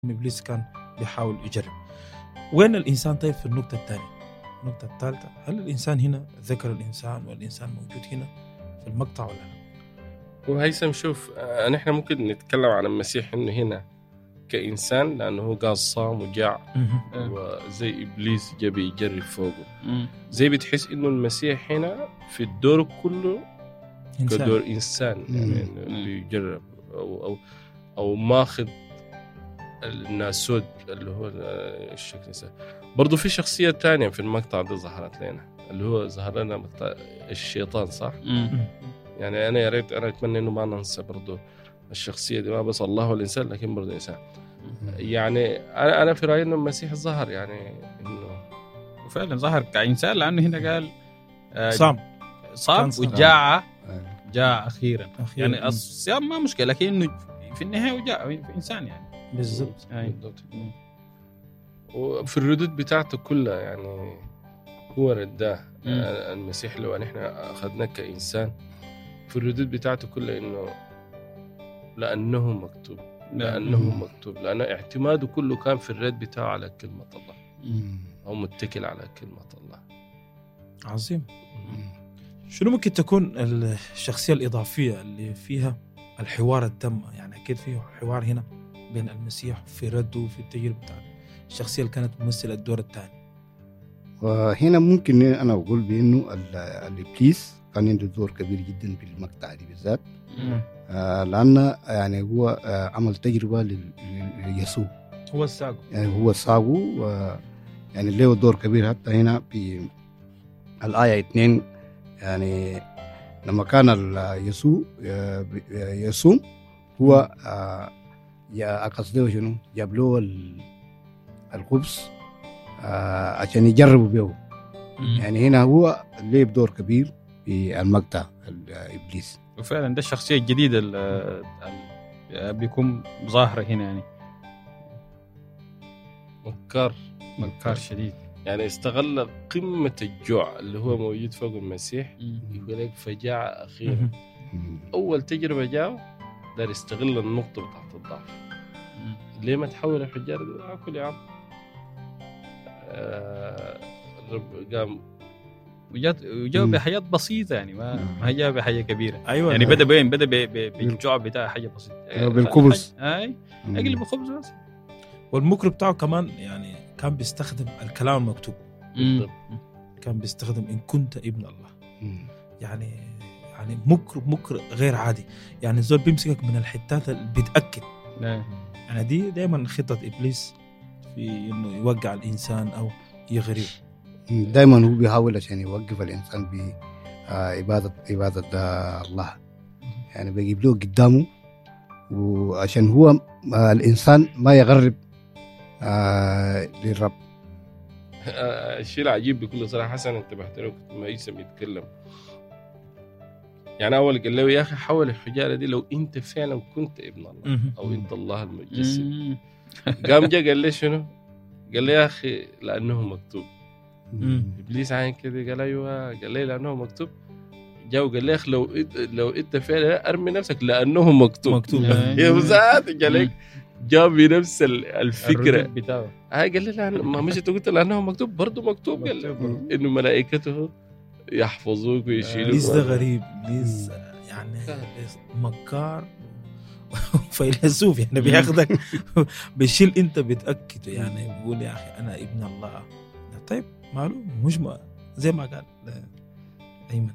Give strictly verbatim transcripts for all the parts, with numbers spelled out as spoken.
إبليس كان بيحاول يجرب. وين الإنسان طيب في النقطة الثانية؟ النقطة الثالثة، هل الإنسان هنا ذكر الإنسان والإنسان موجود هنا في المقطع ولا لا؟ وهيثم شوف، نحن ممكن نتكلم عن المسيح إنه هنا كإنسان لأنه هو قال صام وجاع وزي إبليس جاء بيجرب فوقه. زي بتحس إنه المسيح هنا في الدور كله إنسان. كدور إنسان يعني بيجرب أو أو أو ماخذ الناسود اللي هو الشكل. برضو في شخصية تانية في المقطع ده ظهرت لنا، اللي هو ظهر لنا مقطع الشيطان، صح؟ مم. يعني أنا يا ريت أنا أتمنى إنه ما ننسى برضو الشخصية دي، ما بس الله والإنسان لكن برضو إنسان. يعني أنا أنا في رأيي إنه المسيح ظهر يعني إنه فعلا ظهر كإنسان، لأنه هنا قال آه صام صام وجاع جاء أخيرا. أخيراً. يعني الصيام ما مشكلة، لكن إنه في النهاية وجاء في إنسان يعني بالضبط. وفي الردود بتاعته كلها يعني هو رداه المسيح. لو نحن أخذناه كإنسان في الردود بتاعته كلها إنه لأنه مكتوب لأنه مم. مكتوب، لأنه اعتماده كله كان في الرد بتاعه على كلمة الله مم. أو متكل على كلمة الله. عظيم. مم. شنو ممكن تكون الشخصية الإضافية اللي فيها الحوار التام؟ يعني أكيد فيه حوار هنا بين المسيح في رده وفي التجربة بتاعته، الشخصية اللي كانت تمثل الدور الثاني. وهنا ممكن أنا أقول بأنه الإبليس كان عنده دور كبير جدا في المقطع دي بالذات، آه لأن يعني هو آه عمل تجربة ليسوع، هو الساقو يعني هو الساقو، يعني له دور كبير. حتى هنا في الآية اثنين يعني لما كان يسوع يصوم هو آه يا قصده شنو جاب له الخبز آه عشان يجربوا به. يعني هنا هو له دور كبير في المقطع الإبليس. وفعلا ده الشخصية الجديدة اللي بيكون ظاهرة هنا، يعني مكار مكار شديد. يعني استغل قمة الجوع اللي هو موجود فوق المسيح، يقول لك فجاع أخيرا. أول تجربة جاء دار يستغل النقطة بتاعت الضعف. ليه ما تحول الحجارة دي أكل يا عم؟ آه رب قام وجات وجاء بحياة بسيطة، يعني ما ما جاء بحاجة كبيرة. أيوة يعني بدأ بين بدأ بالجوع بتاع حاجة بسيطة بالخبز. أي أقل بالخبز بس. والمكر بتاعه كمان يعني كان بيستخدم الكلام المكتوب. كان بيستخدم إن كنت ابن الله. مم. يعني يعني مكر مكر غير عادي. يعني الزول بيمسكك من الحتات اللي بيتأكد. نعم. يعني دي دائما خطة إبليس في إنه يوقع الإنسان أو يغريه. دائما هو بيحاول عشان يوقف الإنسان بعبادة عبادة الله. يعني بيجيب له قدامه، وعشان هو الإنسان ما يغرب آه للرب. الشيء العجيب بكل صراحة حسن انتبهت له ما يسمى يتكلم. يعني أول قال له يا أخي حول الحجارة دي لو أنت فعلا كنت ابن الله أو أنت الله المتجسد. قام جاء قال لي شنو؟ قال لي يا أخي لأنه مكتوب. إبليس عين كده قال أيوة، قال لي لأنه مكتوب. جاء وقال لي يا أخي لو لو أنت فعلا أرمي نفسك لأنه مكتوب. مكتوب. يا وزاد قال لك جاب بنفس الفكرة بتاعه. هاي قال لي لأنه ما مش تقول لأنه مكتوب برضو مكتوب. قال إنه ملائكته يحفظوك ويشيلوك. ليس ده غريب، ليس يعني مكار فيلسوف، يعني بياخدك بيشيل انت بتأكده. يعني بيقول يا أخي أنا ابن الله. طيب معلوم مش ما زي ما قال أيمن.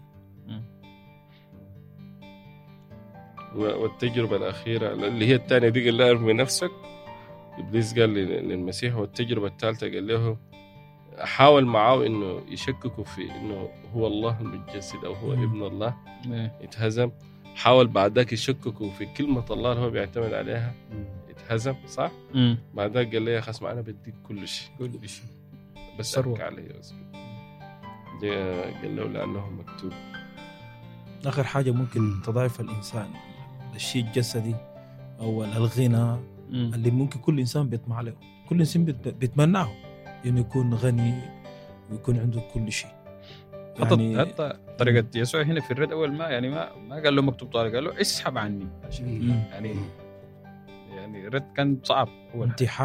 والتجربة الأخيرة اللي هي الثانية دي قال له ارمي نفسك. إبليس قال للمسيح. والتجربة الثالثة قال له حاول معاه إنه يشككوا في إنه هو الله المتجسد أو هو ابن الله. اتهزم. حاول بعدك يشككوا في كلمة الله اللي هو بيعتمد عليها. اتهزم صح. بعدك قال لي خلاص معنا بديك كل شيء كل شيء بس أرك عليه. قال له لأنه مكتوب. آخر حاجة ممكن تضعف الإنسان الشيء الجسدي أو الغنى اللي ممكن كل إنسان بيطمع له. كل إنسان بيتمناه إنه يكون غني ويكون عنده كل شيء. يعني حتى طريقة يسوع هنا في الرد أول ما يعني ما ما قال له مكتوب طارق، قال له اسحب عني. يعني يعني رد كان صعب. انتحار